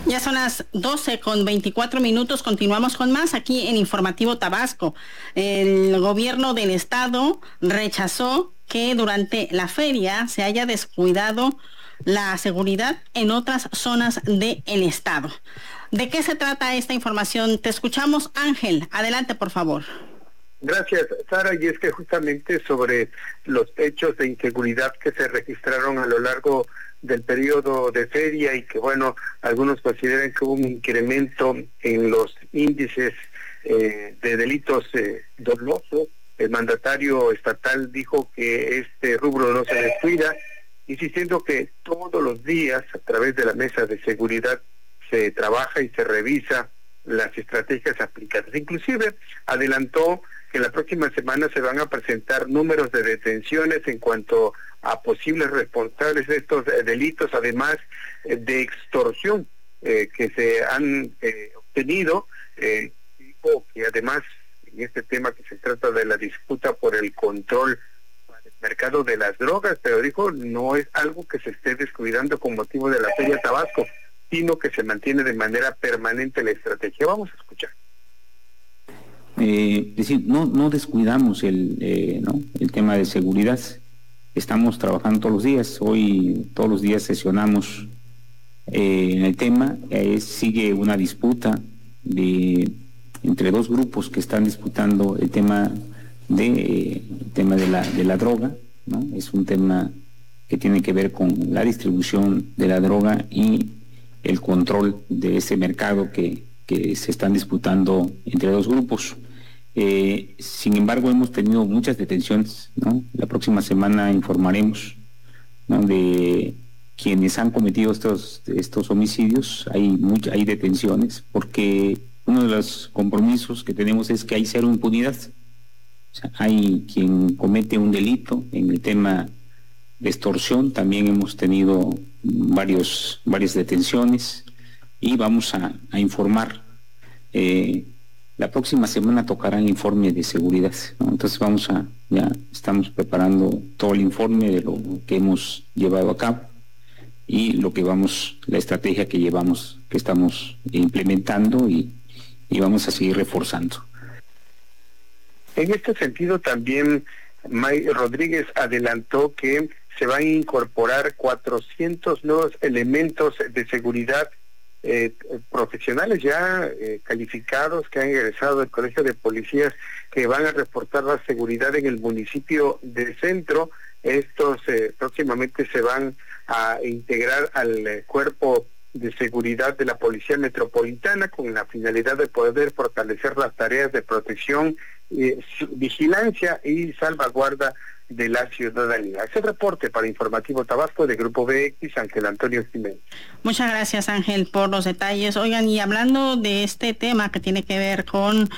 Ya son las 12:24. Continuamos con más aquí en Informativo Tabasco. El gobierno del estado rechazó que durante la feria se haya descuidado la seguridad en otras zonas del estado. ¿De qué se trata esta información? Te escuchamos, Ángel. Adelante, por favor. Gracias, Sara, y es que justamente sobre los hechos de inseguridad que se registraron a lo largo del periodo de feria y que, bueno, algunos consideran que hubo un incremento en los índices de delitos dolosos, el mandatario estatal dijo que este rubro no se descuida, insistiendo que todos los días a través de la mesa de seguridad se trabaja y se revisa las estrategias aplicadas. Inclusive adelantó que la próxima semana se van a presentar números de detenciones en cuanto a posibles responsables de estos delitos, además de extorsión que se han obtenido. Dijo que además en este tema que se trata de la disputa por el control del mercado de las drogas, pero dijo no es algo que se esté descuidando con motivo de la Feria Tabasco, sino que se mantiene de manera permanente la estrategia. Vamos a escuchar. Es decir, no descuidamos el tema de seguridad. Estamos trabajando todos los días. Hoy todos los días sesionamos en el tema. Sigue una disputa entre dos grupos que están disputando el tema de la droga, ¿no? Es un tema que tiene que ver con la distribución de la droga y el control de ese mercado que se están disputando entre dos grupos. Sin embargo, hemos tenido muchas detenciones, ¿no? La próxima semana informaremos, ¿no?, de quienes han cometido estos homicidios. Hay detenciones, porque uno de los compromisos que tenemos es que hay cero impunidad. O sea, hay quien comete un delito. En el tema de extorsión también hemos tenido varias detenciones y vamos a informar. La próxima semana tocará el informe de seguridad, ¿no? Entonces ya estamos preparando todo el informe de lo que hemos llevado a cabo y la estrategia que estamos implementando y vamos a seguir reforzando. En este sentido también May Rodríguez adelantó que se van a incorporar 400 nuevos elementos de seguridad profesionales ya calificados que han egresado del Colegio de Policías, que van a reportar la seguridad en el municipio de Centro. Estos próximamente se van a integrar al cuerpo de seguridad de la Policía Metropolitana con la finalidad de poder fortalecer las tareas de protección, vigilancia y salvaguarda de la ciudadanía. Ese reporte para Informativo Tabasco de Grupo BX, Ángel Antonio Jiménez. Muchas gracias, Ángel, por los detalles. Oigan, y hablando de este tema que tiene que ver con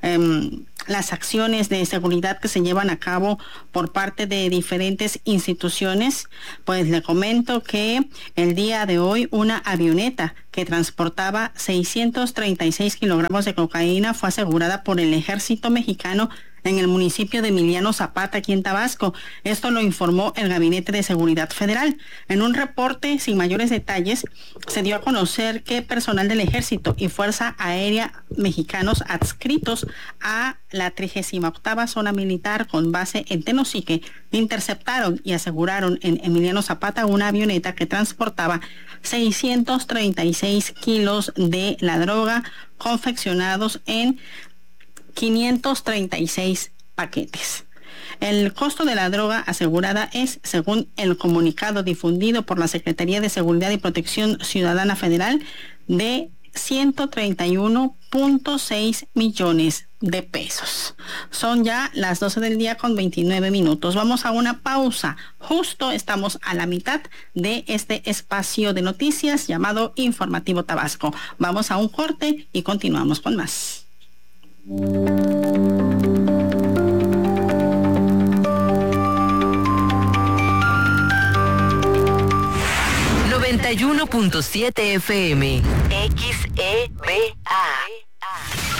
las acciones de seguridad que se llevan a cabo por parte de diferentes instituciones, pues le comento que el día de hoy una avioneta que transportaba 636 kilogramos de cocaína fue asegurada por el Ejército Mexicano en el municipio de Emiliano Zapata, aquí en Tabasco. Esto lo informó el Gabinete de Seguridad Federal. En un reporte sin mayores detalles, se dio a conocer que personal del Ejército y Fuerza Aérea mexicanos adscritos a la 38ª Zona Militar con base en Tenosique interceptaron y aseguraron en Emiliano Zapata una avioneta que transportaba 636 kilos de la droga confeccionados en 536 paquetes. El costo de la droga asegurada es, según el comunicado difundido por la Secretaría de Seguridad y Protección Ciudadana Federal, de 131.6 millones de pesos. Son ya las 12:29. Vamos a una pausa. Justo estamos a la mitad de este espacio de noticias llamado Informativo Tabasco. Vamos a un corte y continuamos con más. 91.7 FM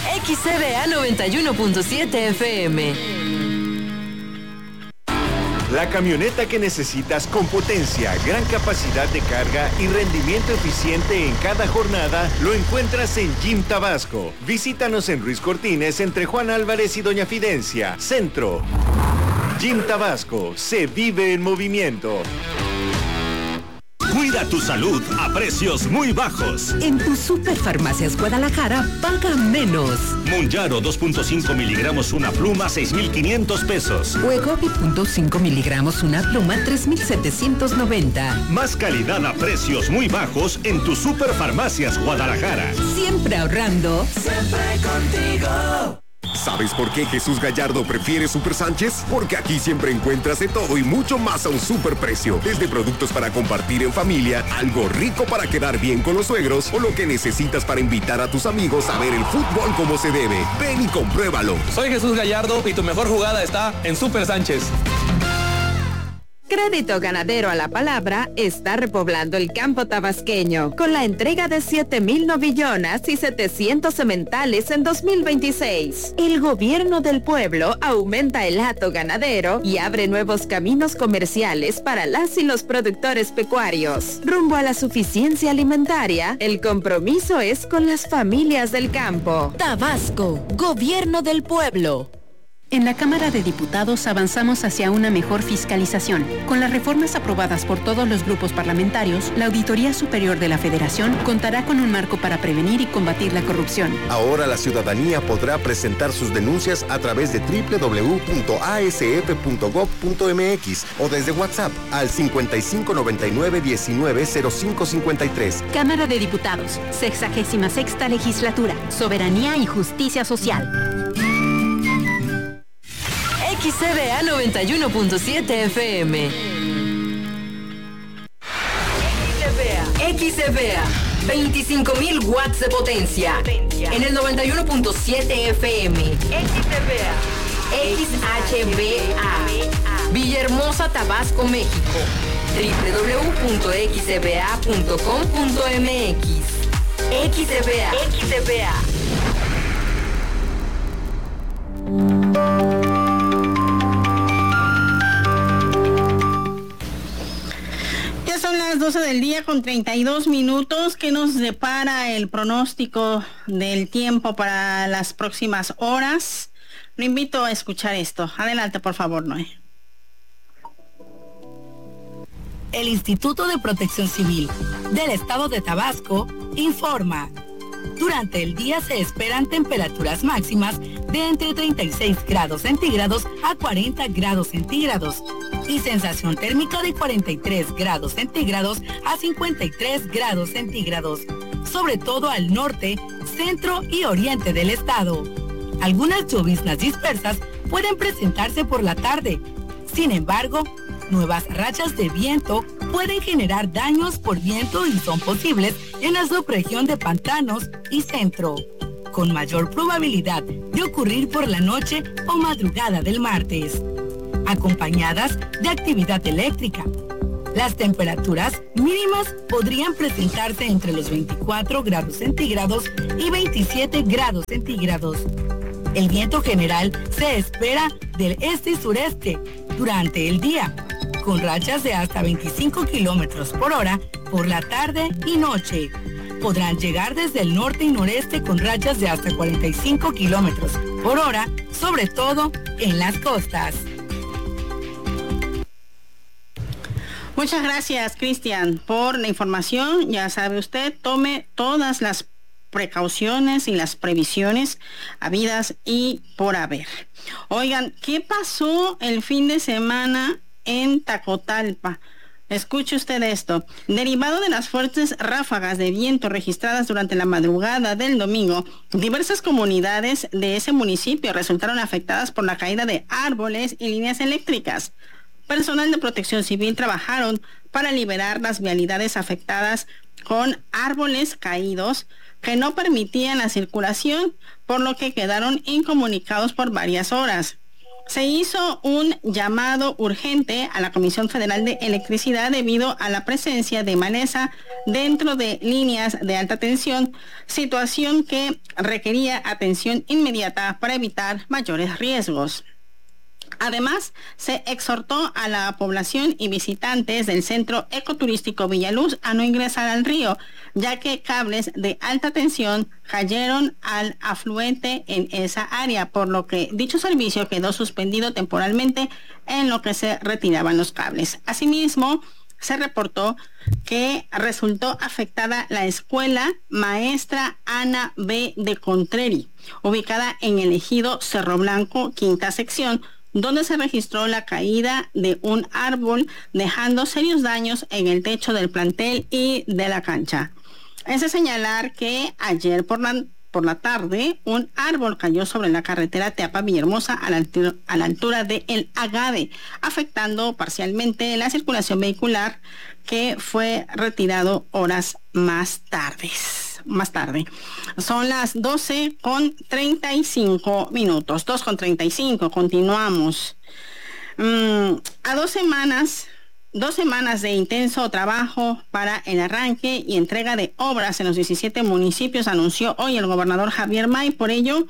XEBA 91.7 FM. La camioneta que necesitas con potencia, gran capacidad de carga y rendimiento eficiente en cada jornada lo encuentras en Jim Tabasco. Visítanos en Ruiz Cortines entre Juan Álvarez y Doña Fidencia, Centro. Jim Tabasco, se vive en movimiento. Cuida tu salud a precios muy bajos. En tu Superfarmacias Guadalajara, paga menos. Monjaro 2.5 miligramos una pluma, 6,500 pesos. Wegovy 0.5 miligramos una pluma, 3,790. Más calidad a precios muy bajos en tu Superfarmacias Guadalajara. Siempre ahorrando. Siempre contigo. ¿Sabes por qué Jesús Gallardo prefiere Super Sánchez? Porque aquí siempre encuentras de todo y mucho más a un super precio. Desde productos para compartir en familia, algo rico para quedar bien con los suegros o lo que necesitas para invitar a tus amigos a ver el fútbol como se debe. Ven y compruébalo. Soy Jesús Gallardo y tu mejor jugada está en Super Sánchez. Crédito Ganadero a la Palabra está repoblando el campo tabasqueño con la entrega de 7,000 novillonas y 700 sementales en 2026. El gobierno del pueblo aumenta el hato ganadero y abre nuevos caminos comerciales para las y los productores pecuarios. Rumbo a la suficiencia alimentaria, el compromiso es con las familias del campo. Tabasco, gobierno del pueblo. En la Cámara de Diputados avanzamos hacia una mejor fiscalización. Con las reformas aprobadas por todos los grupos parlamentarios, la Auditoría Superior de la Federación contará con un marco para prevenir y combatir la corrupción. Ahora la ciudadanía podrá presentar sus denuncias a través de www.asf.gov.mx o desde WhatsApp al 5599-190553. Cámara de Diputados, 66ª Legislatura, Soberanía y Justicia Social. XCBA 91.7 FM. XCBA 25,000 watts de potencia. En el 91.7 FM. XCBA. Villahermosa, Tabasco, México. www.xcba.com.mx. XCBA. Son las 12 del día con 32 minutos. ¿Qué nos depara el pronóstico del tiempo para las próximas horas? Lo invito a escuchar esto. Adelante, por favor, Noé. El Instituto de Protección Civil del Estado de Tabasco informa. Durante el día se esperan temperaturas máximas de entre 36 grados centígrados a 40 grados centígrados y sensación térmica de 43 grados centígrados a 53 grados centígrados, sobre todo al norte, centro y oriente del estado. Algunas lloviznas dispersas pueden presentarse por la tarde. Sin embargo, nuevas rachas de viento pueden generar daños por viento y son posibles en la subregión de pantanos y centro, con mayor probabilidad de ocurrir por la noche o madrugada del martes, acompañadas de actividad eléctrica. Las temperaturas mínimas podrían presentarse entre los 24 grados centígrados y 27 grados centígrados. El viento general se espera del este y sureste durante el día, con rachas de hasta 25 kilómetros por hora por la tarde y noche. Podrán llegar desde el norte y noreste con rachas de hasta 45 kilómetros por hora, sobre todo en las costas. Muchas gracias, Cristian, por la información. Ya sabe usted, tome todas las precauciones y las previsiones habidas y por haber. Oigan, ¿qué pasó el fin de semana en Tacotalpa? Escuche usted esto. Derivado de las fuertes ráfagas de viento registradas durante la madrugada del domingo, diversas comunidades de ese municipio resultaron afectadas por la caída de árboles y líneas eléctricas. Personal de Protección Civil trabajaron para liberar las vialidades afectadas con árboles caídos que no permitían la circulación, por lo que quedaron incomunicados por varias horas. Se hizo un llamado urgente a la Comisión Federal de Electricidad debido a la presencia de maleza dentro de líneas de alta tensión, situación que requería atención inmediata para evitar mayores riesgos. Además, se exhortó a la población y visitantes del centro ecoturístico Villaluz a no ingresar al río, ya que cables de alta tensión cayeron al afluente en esa área, por lo que dicho servicio quedó suspendido temporalmente en lo que se retiraban los cables. Asimismo, se reportó que resultó afectada la escuela Maestra Ana B. de Contreri, ubicada en el ejido Cerro Blanco, quinta sección, donde se registró la caída de un árbol, dejando serios daños en el techo del plantel y de la cancha. Es de señalar que ayer por la tarde, un árbol cayó sobre la carretera Teapa-Villahermosa a la altura de El Agave, afectando parcialmente la circulación vehicular, que fue retirado horas más tarde. Son las 12:35, 2:35, continuamos. A 2 semanas de intenso trabajo para el arranque y entrega de obras en los 17 municipios, anunció hoy el gobernador Javier May. Por ello,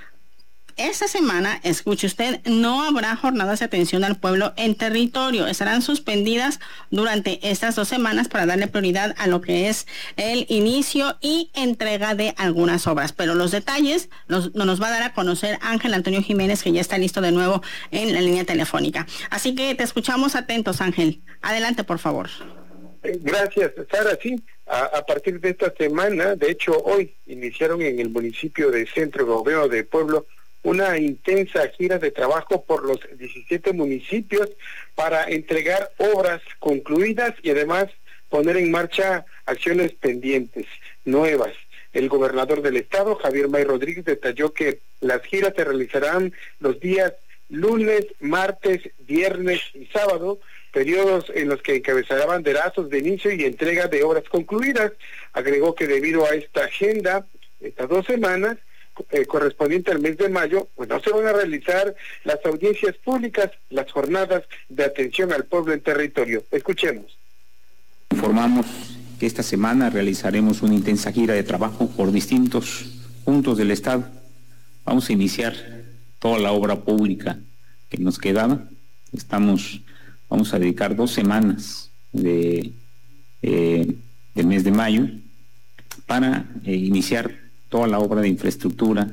esta semana, escuche usted, no habrá jornadas de atención al pueblo en territorio. Estarán suspendidas durante estas 2 semanas para darle prioridad a lo que es el inicio y entrega de algunas obras. Pero los detalles nos va a dar a conocer Ángel Antonio Jiménez, que ya está listo de nuevo en la línea telefónica. Así que te escuchamos atentos, Ángel. Adelante, por favor. Gracias, Sara. Sí, a partir de esta semana, de hecho hoy, iniciaron en el municipio de Centro Gobierno de Pueblo una intensa gira de trabajo por los 17 municipios para entregar obras concluidas y además poner en marcha acciones pendientes, nuevas. El gobernador del estado, Javier May Rodríguez, detalló que las giras se realizarán los días lunes, martes, viernes y sábado, periodos en los que encabezará banderazos de inicio y entrega de obras concluidas. Agregó que debido a esta agenda, estas 2 semanas, correspondiente al mes de mayo, pues no se van a realizar las audiencias públicas, las jornadas de atención al pueblo en territorio. Escuchemos. Informamos que esta semana realizaremos una intensa gira de trabajo por distintos puntos del estado. Vamos a iniciar toda la obra pública que nos quedaba. Vamos a dedicar 2 semanas del mes de mayo para iniciar toda la obra de infraestructura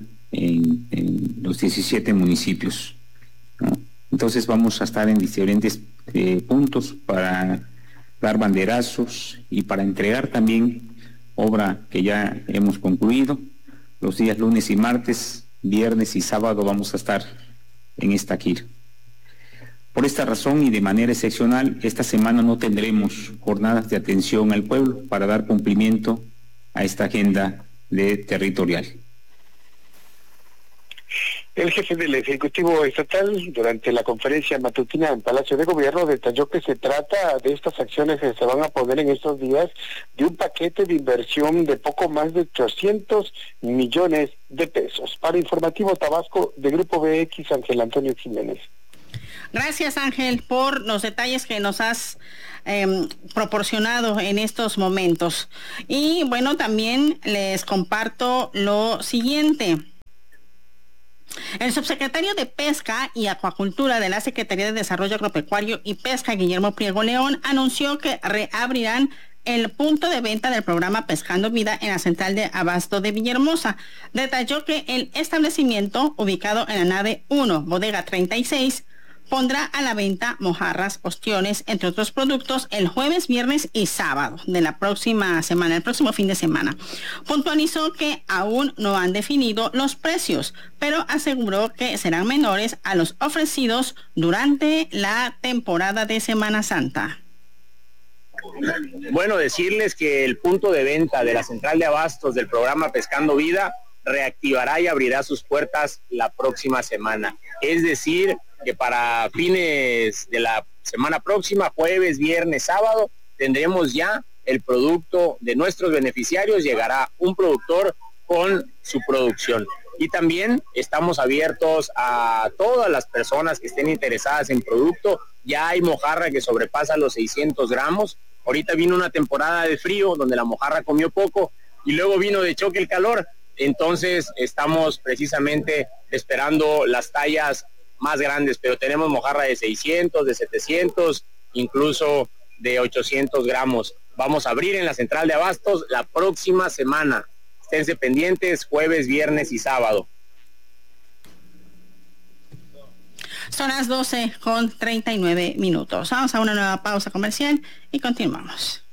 en los 17 municipios, ¿no? Entonces vamos a estar en diferentes puntos para dar banderazos y para entregar también obra que ya hemos concluido. Los días lunes y martes, viernes y sábado vamos a estar en esta gira. Por esta razón y de manera excepcional, esta semana no tendremos jornadas de atención al pueblo para dar cumplimiento a esta agenda territorial. El jefe del Ejecutivo Estatal, durante la conferencia matutina en Palacio de Gobierno, detalló que se trata de estas acciones que se van a poner en estos días de un paquete de inversión de poco más de 800 millones de pesos. Para Informativo Tabasco, de Grupo BX, Ángel Antonio Jiménez. Gracias, Ángel, por los detalles que nos has proporcionado en estos momentos. Y bueno, también les comparto lo siguiente. El subsecretario de Pesca y Acuacultura de la Secretaría de Desarrollo Agropecuario y Pesca, Guillermo Priego León, anunció que reabrirán el punto de venta del programa Pescando Vida en la central de abasto de Villahermosa. Detalló que el establecimiento, ubicado en la nave 1, bodega 36, pondrá a la venta mojarras, ostiones, entre otros productos, el jueves, viernes y sábado de la próxima semana, el próximo fin de semana. Puntualizó que aún no han definido los precios, pero aseguró que serán menores a los ofrecidos durante la temporada de Semana Santa. Bueno, decirles que el punto de venta de la central de abastos del programa Pescando Vida reactivará y abrirá sus puertas la próxima semana. Es decir, que para fines de la semana próxima, jueves, viernes, sábado, tendremos ya el producto de nuestros beneficiarios. Llegará un productor con su producción. Y también estamos abiertos a todas las personas que estén interesadas en producto. Ya hay mojarra que sobrepasa los 600 gramos. Ahorita vino una temporada de frío donde la mojarra comió poco y luego vino de choque el calor. Entonces estamos precisamente esperando las tallas más grandes, pero tenemos mojarra de 600, de 700, incluso de 800 gramos. Vamos a abrir en la central de abastos la próxima semana. Esténse pendientes, jueves, viernes y sábado. Son las 12:39. Vamos a una nueva pausa comercial y continuamos.